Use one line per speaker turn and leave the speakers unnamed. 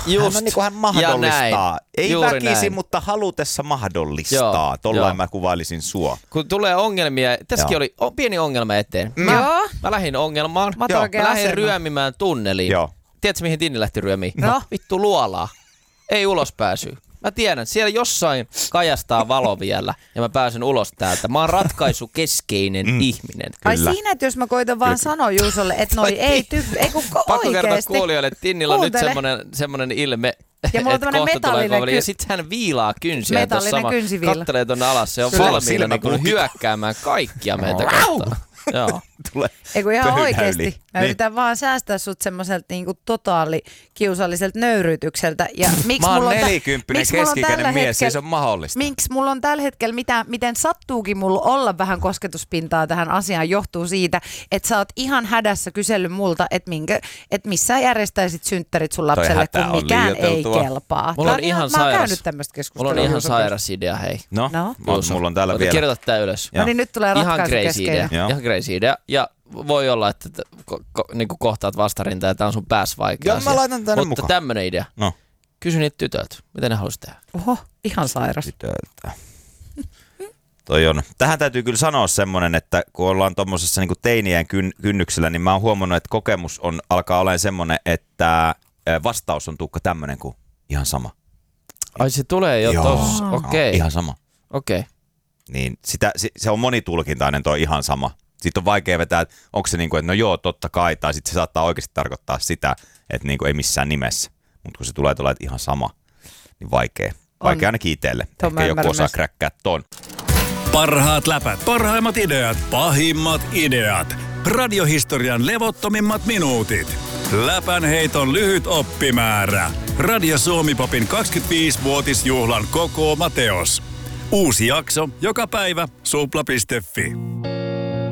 Hän on niin kuin hän mahdollistaa. Ei
juuri
väkisin,
näin.
mutta halutessa mahdollistaa. Tollain mä kuvailisin sua.
Kun tulee ongelmia, tässäkin oli pieni ongelma eteen. Mä lähdin ongelmaan. Mä lähdin ryömimään tunneliin.
Joo.
Tiedätkö mihin Tinni lähti ryömiin?
No.
Vittu luolaa. Ei ulos pääsyä. Mä tiedän, siellä jossain kajastaa valo vielä ja mä pääsen ulos täältä. Mä oon ratkaisukeskeinen ihminen.
Ai siinä, että jos mä koitan vaan sanoa Juusolle, että noi ei kun
Pakko kertoa
oikeesti.
kuulijoille, että Tinnillä on nyt semmonen ilme,
Ja mulla on
että
tämmönen
kohta tulee
metallinen
ja sit hän viilaa kynsiä tuossa
metallinen kynsiviila.
kattelee tonne alas. Se on
Sulla on
valmiina niin
silmäpukki.
hyökkäämään kaikkia meitä kohtaan. Joo.
Tulee
Ei kun ihan
pöydän
oikeesti.
yli.
Mä yritän vaan säästää sut semmoiselta niinku totaalikiusalliselta nöyryytykseltä. Ja miksi
Mä
mulla
oon
on
40 keskikäinen mies, ei se on mahdollista.
Miksi mulla on tällä hetkellä, miten sattuukin mulla olla vähän kosketuspintaa tähän asiaan, johtuu siitä, että sä oot ihan hädässä kysellyt multa, että missä järjestäisit synttärit sun lapselle,
hätä
kun
on
mikään ei
liioiteltua.
kelpaa.
Mulla on ihan
mä oon
sairas.
käynyt tämmöistä keskustelua.
Mulla on ihan
Juuson kanssa.
sairas idea, hei.
No.
Juuso.
Mulla on täällä vielä.
Kirjoita tää ylös.
No niin, nyt tulee
Ihan
ratkaisu
crazy
kesken.
idea.
Joo.
Ihan crazy idea. Ja voi olla, että niin kohtaat vastarintaa ja tää on sun päässä vaikea
Joo,
asia.
mä laitan tänne
Mutta
mukaan.
tämmönen idea.
No.
Kysy niitä tytöltä. Mitä ne haluaisi tehdä?
Oho, ihan sairas.
Tytöltä. Toi on. Tähän täytyy kyllä sanoa semmonen, että kun ollaan tommosessa niinku teinien kynnyksellä, niin mä oon huomannut, että kokemus alkaa olemaan semmonen, että vastaus on Tuukka tämmönen kuin ihan sama.
Ai se tulee jo tossa. Okei.
Ihan sama.
Okei.
Niin se on monitulkintainen toi ihan sama. Sitten on vaikea vetää, että onko se niinku, että no joo, totta kai, tai sitten se saattaa oikeasti tarkoittaa sitä, että niinku ei missään nimessä. Mutta kun se tulee tuolla, että ihan sama, niin vaikea. Vaikea ainakin itselle. Ehkä joku osaa kräkkää ton.
Parhaat läpät, parhaimmat ideat, pahimmat ideat. Radiohistorian levottomimmat minuutit. Läpänheiton lyhyt oppimäärä. Radio Suomi-popin 25-vuotisjuhlan kokoama teos. Uusi jakso joka päivä supla.fi.